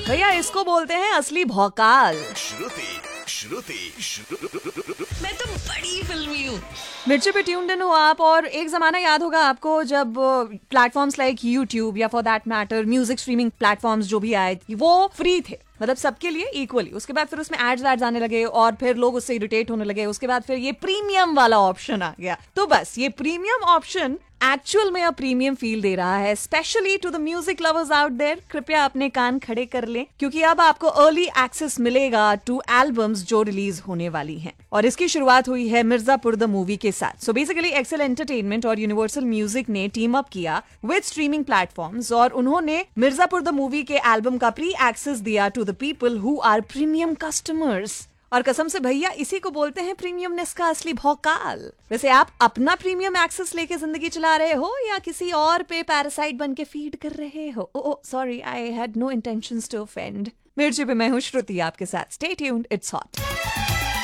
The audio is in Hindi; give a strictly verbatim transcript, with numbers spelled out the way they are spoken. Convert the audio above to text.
भैया इसको बोलते हैं असली भौकाल। श्रुति श्रुति श्रुति मैं तो बड़ी फिल्मी हूँ। मिर्ची पे ट्यून्ड इन हो आप। और एक जमाना याद होगा आपको जब प्लेटफॉर्म्स लाइक यूट्यूब या for that matter music streaming platforms जो भी आए वो फ्री थे, मतलब सबके लिए इक्वली। उसके बाद फिर उसमें एड्स वैड्स आने लगे और फिर लोग उससे इरिटेट होने लगे। उसके बाद फिर ये प्रीमियम वाला ऑप्शन आ गया। तो बस ये प्रीमियम ऑप्शन एक्चुअल में अब प्रीमियम फील दे रहा है, specially to the music lovers out there. कृपया अपने कान खड़े कर लें क्योंकि अब आपको अर्ली एक्सेस मिलेगा टू एल्बम्स जो रिलीज होने वाली हैं। और इसकी शुरुआत हुई है मिर्जापुर द मूवी के साथ। सो बेसिकली एक्सेल एंटरटेनमेंट और यूनिवर्सल म्यूजिक ने टीम अप किया विद स्ट्रीमिंग प्लेटफॉर्म्स और उन्होंने मिर्जापुर द मूवी के एल्बम का प्री एक्सेस दिया to the people who are premium customers. और कसम से भैया इसी को बोलते हैं प्रीमियमनेस का असली भौकाल। वैसे आप अपना प्रीमियम एक्सेस लेके जिंदगी चला रहे हो या किसी और पे पैरासाइट बन के फीड कर रहे हो? Oh sorry, I had no intentions to offend. मिर्ची पे मैं हूँ श्रुति आपके साथ। Stay tuned, it's hot.